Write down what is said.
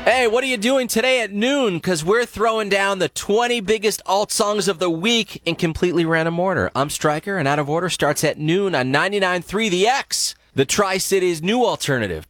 Hey, what are you doing today at noon? Because we're throwing down the 20 biggest alt songs of the week in completely random order. I'm Stryker, and Out of Order starts at noon on 99.3 The X, the Tri-Cities new alternative.